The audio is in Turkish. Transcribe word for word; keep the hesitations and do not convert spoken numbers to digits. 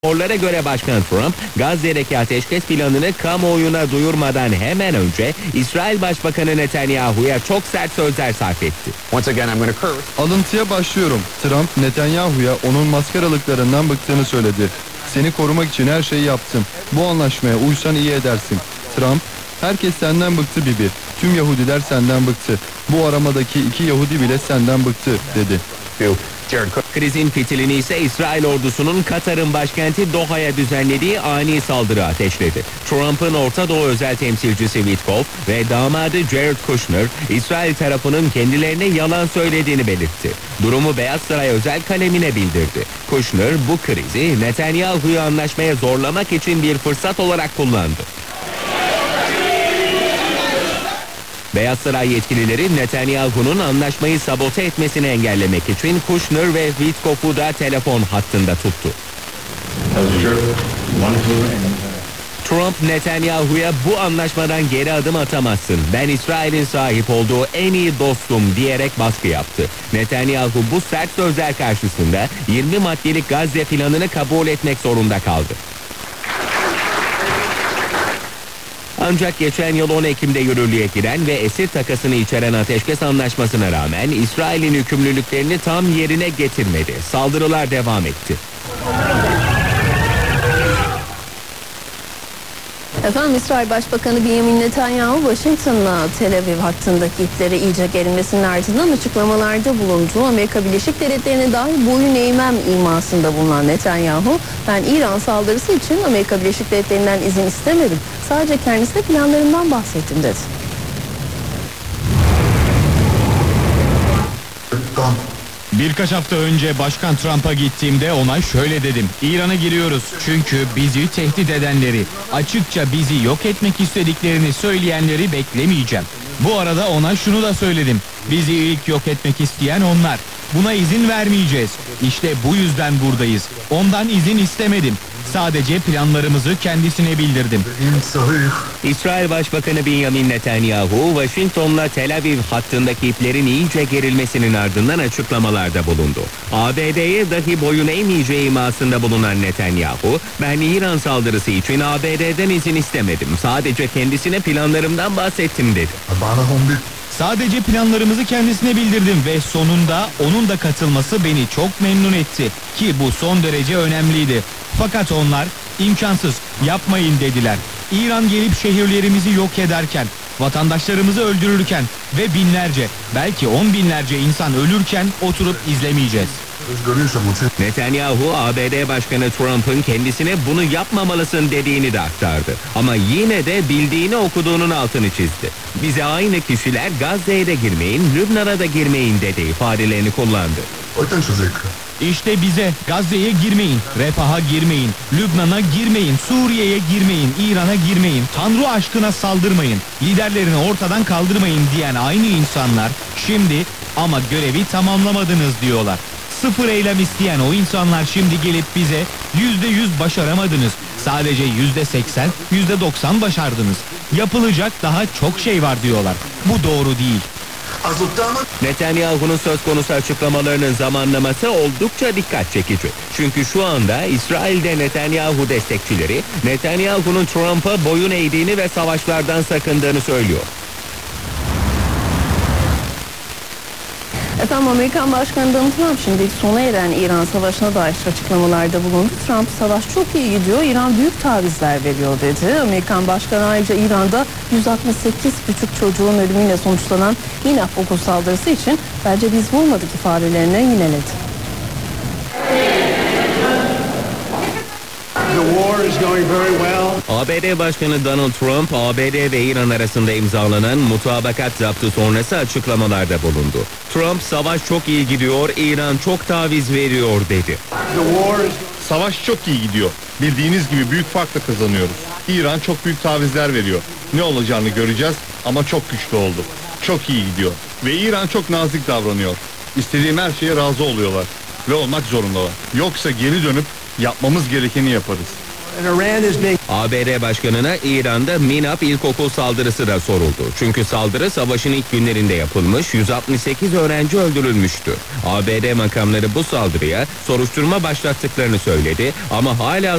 Raporlara göre Başkan Trump, Gazze'deki ateşkes planını kamuoyuna duyurmadan hemen önce İsrail Başbakanı Netanyahu'ya çok sert sözler sarf etti. Once again, I'm going to curse. Alıntıya başlıyorum. Trump, Netanyahu'ya onun maskaralıklarından bıktığını söyledi. Seni korumak için her şeyi yaptım. Bu anlaşmaya uysan iyi edersin. Trump, herkes senden bıktı Bibi. Tüm Yahudiler senden bıktı. Bu aramadaki iki Yahudi bile senden bıktı, dedi. Krizin fitilini ise İsrail ordusunun Katar'ın başkenti Doha'ya düzenlediği ani saldırı ateşledi. Trump'ın Orta Doğu özel temsilcisi Witkoff ve damadı Jared Kushner, İsrail tarafının kendilerine yalan söylediğini belirtti. Durumu Beyaz Saray özel kalemine bildirdi. Kushner bu krizi Netanyahu'yu anlaşmaya zorlamak için bir fırsat olarak kullandı. Beyaz Saray yetkilileri Netanyahu'nun anlaşmayı sabote etmesini engellemek için Kushner ve Witkoff'u da telefon hattında tuttu. Trump, Netanyahu'ya bu anlaşmadan geri adım atamazsın, ben İsrail'in sahip olduğu en iyi dostum diyerek baskı yaptı. Netanyahu bu sert sözler karşısında yirmi maddelik Gazze planını kabul etmek zorunda kaldı. Ancak geçen yıl on Ekim'de yürürlüğe giren ve esir takasını içeren ateşkes anlaşmasına rağmen İsrail'in yükümlülüklerini tam yerine getirmedi. Saldırılar devam etti. Efendim, İsrail Başbakanı Benjamin Netanyahu, Washington'la Tel Aviv hattındaki ipleri iyice gerilmesinin ardından açıklamalarda bulundu. Amerika Birleşik Devletleri'ne dahi boyun eğmem imasında bulunan Netanyahu, ben İran saldırısı için Amerika Birleşik Devletleri'nden izin istemedim. Sadece kendisine planlarından bahsettim, dedi. Birkaç hafta önce Başkan Trump'a gittiğimde ona şöyle dedim: İran'a giriyoruz çünkü bizi tehdit edenleri, açıkça bizi yok etmek istediklerini söyleyenleri beklemeyeceğim. Bu arada ona şunu da söyledim: bizi ilk yok etmek isteyen onlar. Buna izin vermeyeceğiz. İşte bu yüzden buradayız. Ondan izin istemedim. Sadece planlarımızı kendisine bildirdim. İsrail Başbakanı Benjamin Netanyahu, Washington'la Tel Aviv hattındaki iplerin iyice gerilmesinin ardından açıklamalarda bulundu. A B D'ye dahi boyun eğmeyeceği imasında bulunan Netanyahu, ben İran saldırısı için A B D'den izin istemedim. Sadece kendisine planlarımdan bahsettim, dedi. Sadece planlarımızı kendisine bildirdim ve sonunda onun da katılması beni çok memnun etti. Ki bu son derece önemliydi. Fakat onlar imkansız, yapmayın dediler. İran gelip şehirlerimizi yok ederken, vatandaşlarımızı öldürürken ve binlerce, belki on binlerce insan ölürken oturup izlemeyeceğiz. Netanyahu, A B D Başkanı Trump'ın kendisine bunu yapmamalısın dediğini de aktardı. Ama yine de bildiğini okuduğunun altını çizdi. Bize aynı kişiler Gazze'ye de girmeyin, Lübnan'a da girmeyin dedi ifadelerini kullandı. İşte bize Gazze'ye girmeyin, Refah'a girmeyin, Lübnan'a girmeyin, Suriye'ye girmeyin, İran'a girmeyin, Tanrı aşkına saldırmayın, liderlerini ortadan kaldırmayın diyen aynı insanlar şimdi ama görevi tamamlamadınız diyorlar. Sıfır eylem isteyen o insanlar şimdi gelip bize yüzde yüz başaramadınız, sadece yüzde seksen, yüzde doksan başardınız. Yapılacak daha çok şey var diyorlar. Bu doğru değil. Netanyahu'nun söz konusu açıklamalarının zamanlaması oldukça dikkat çekici. Çünkü şu anda İsrail'de Netanyahu destekçileri Netanyahu'nun Trump'a boyun eğdiğini ve savaşlardan sakındığını söylüyor. Efendim, Amerikan Başkanı Donald Trump şimdi sona eren İran Savaşı'na dair açıklamalarda bulundu. Trump, savaş çok iyi gidiyor, İran büyük tavizler veriyor, dedi. Amerikan Başkanı ayrıca İran'da yüz altmış sekiz küçük çocuğun ölümüyle sonuçlanan İnaf okul saldırısı için bence biz vurmadık ifadelerini yineledi. A B D Başkanı Donald Trump, A B D ve İran arasında imzalanan mutabakat zaptı sonrası açıklamalarda bulundu. Trump, savaş çok iyi gidiyor, İran çok taviz veriyor, dedi. Savaş çok iyi gidiyor. Bildiğiniz gibi büyük farkla kazanıyoruz. İran çok büyük tavizler veriyor. Ne olacağını göreceğiz ama çok güçlü oldu. Çok iyi gidiyor. Ve İran çok nazik davranıyor. İstediğim her şeye razı oluyorlar. Ve olmak zorundalar. Yoksa geri dönüp yapmamız gerekeni yaparız. A B D Başkanı'na İran'da Minap İlkokul saldırısı da soruldu. Çünkü saldırı savaşın ilk günlerinde yapılmış, yüz altmış sekiz öğrenci öldürülmüştü. A B D makamları bu saldırıya soruşturma başlattıklarını söyledi ama hala